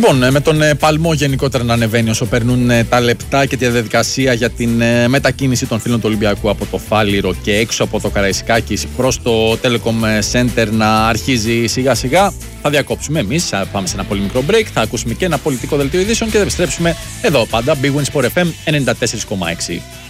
Λοιπόν, με τον παλμό γενικότερα να ανεβαίνει όσο περνούν τα λεπτά και τη διαδικασία για την μετακίνηση των φίλων του Ολυμπιακού από το Φάληρο και έξω από το Καραϊσκάκης προς το Telecom Center να αρχίζει σιγά σιγά, θα διακόψουμε εμείς. Θα πάμε σε ένα πολύ μικρό break, θα ακούσουμε και ένα πολιτικό δελτίο ειδήσεων και θα επιστρέψουμε εδώ πάντα. Big Win Sport FM 94,6.